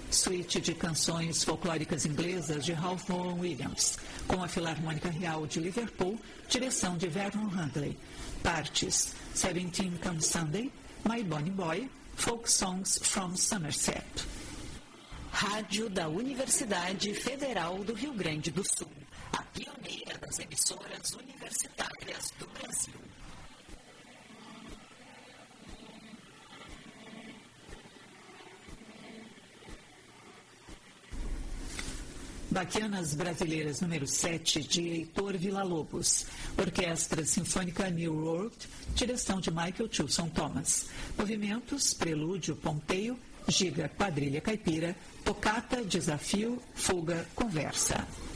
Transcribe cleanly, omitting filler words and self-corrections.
suíte de canções folclóricas inglesas de Ralph Vaughan Williams, com a Filarmônica Real de Liverpool, direção de Vernon Handley. Partes: 17 Come Sunday, My Bonnie Boy, Folk Songs from Somerset. Rádio da Universidade Federal do Rio Grande do Sul, a pioneira das emissoras universitárias do Brasil. Baquianas Brasileiras número 7, de Heitor Villa-Lobos. Orquestra Sinfônica New World, direção de Michael Tilson Thomas. Movimentos: Prelúdio, Ponteio, Giga, Quadrilha Caipira, Tocata, Desafio, Fuga, Conversa.